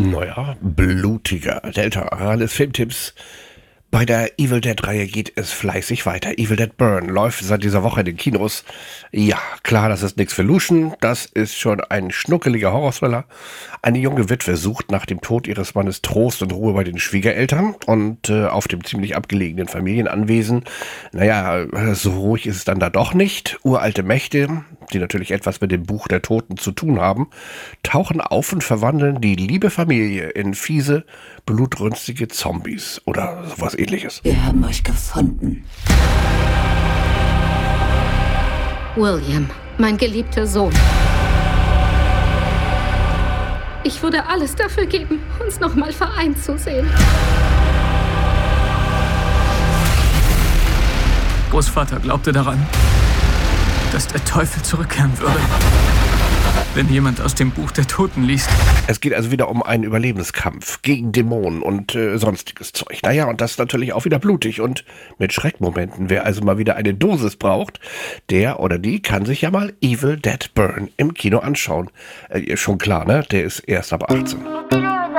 Naja, blutiger. Delta, alles Filmtipps. Bei der Evil Dead-Reihe geht es fleißig weiter. Evil Dead Burn läuft seit dieser Woche in den Kinos. Ja, klar, das ist nichts für Luschen. Das ist schon ein schnuckeliger Horrorthriller. Eine junge Witwe sucht nach dem Tod ihres Mannes Trost und Ruhe bei den Schwiegereltern und auf dem ziemlich abgelegenen Familienanwesen. Naja, so ruhig ist es dann da doch nicht. Uralte Mächte, die natürlich etwas mit dem Buch der Toten zu tun haben, tauchen auf und verwandeln die liebe Familie in fiese, blutrünstige Zombies oder sowas Ähnliches. Wir haben euch gefunden. William, mein geliebter Sohn. Ich würde alles dafür geben, uns nochmal vereint zu sehen. Großvater glaubte daran, dass der Teufel zurückkehren würde, wenn jemand aus dem Buch der Toten liest. Es geht also wieder um einen Überlebenskampf gegen Dämonen und sonstiges Zeug. Naja, und das ist natürlich auch wieder blutig und mit Schreckmomenten. Wer also mal wieder eine Dosis braucht, der oder die kann sich ja mal Evil Dead Burn im Kino anschauen. Schon klar, ne? Der ist erst ab 18.